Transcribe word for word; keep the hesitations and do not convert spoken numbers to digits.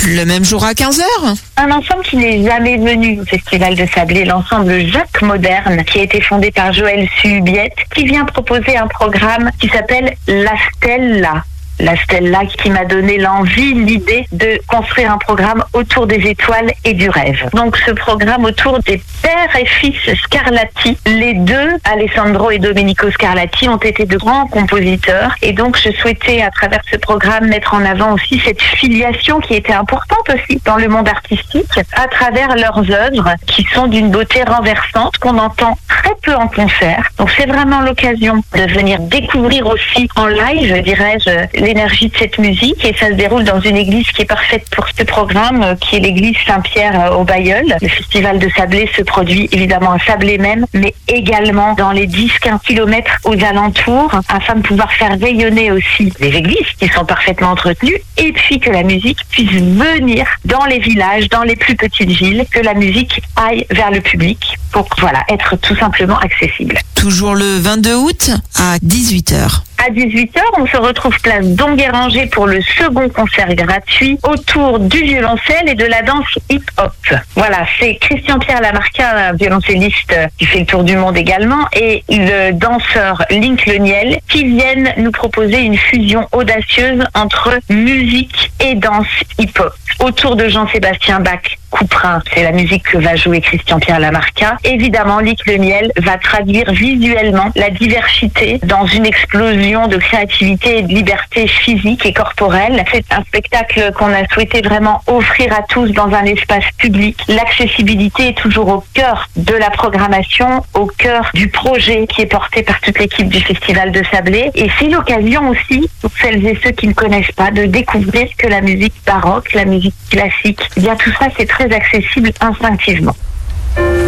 Le même jour à quinze heures. Un ensemble qui n'est jamais venu au Festival de Sablé, l'ensemble Jacques Moderne, qui a été fondé par Joël Subiette, qui vient proposer un programme qui s'appelle La Stella. La Stella qui m'a donné l'envie, l'idée de construire un programme autour des étoiles et du rêve. Donc ce programme autour des pères et fils Scarlatti. Les deux, Alessandro et Domenico Scarlatti, ont été de grands compositeurs. Et donc je souhaitais à travers ce programme mettre en avant aussi cette filiation qui était importante aussi dans le monde artistique à travers leurs œuvres qui sont d'une beauté renversante qu'on entend très peu en concert. Donc c'est vraiment l'occasion de venir découvrir aussi en live, dirais-je, l'énergie de cette musique, et ça se déroule dans une église qui est parfaite pour ce programme, qui est l'église Saint-Pierre au Bailleul. Le festival de Sablé se produit évidemment à Sablé même, mais également dans les dix à quinze kilomètres aux alentours, afin de pouvoir faire rayonner aussi les églises qui sont parfaitement entretenues, et puis que la musique puisse venir dans les villages, dans les plus petites villes, que la musique aille vers le public pour voilà, être tout simplement accessible. Toujours le vingt-deux août à dix-huit heures. À dix-huit heures, on se retrouve place Donguéranger pour le second concert gratuit autour du violoncelle et de la danse hip-hop. Voilà, c'est Christian-Pierre Lamarca, un violoncelliste qui fait le tour du monde également, et le danseur Link Leniel qui viennent nous proposer une fusion audacieuse entre musique et danse hip-hop. Autour de Jean-Sébastien Bach, Couperin, c'est la musique que va jouer Christian-Pierre Lamarca. Évidemment, Link Leniel va traduire visuellement la diversité dans une explosion de créativité et de liberté physique et corporelle. C'est un spectacle qu'on a souhaité vraiment offrir à tous dans un espace public. L'accessibilité est toujours au cœur de la programmation, au cœur du projet qui est porté par toute l'équipe du Festival de Sablé. Et c'est l'occasion aussi, pour celles et ceux qui ne connaissent pas, de découvrir que la musique baroque, la musique classique, eh bien tout ça c'est très accessible instinctivement.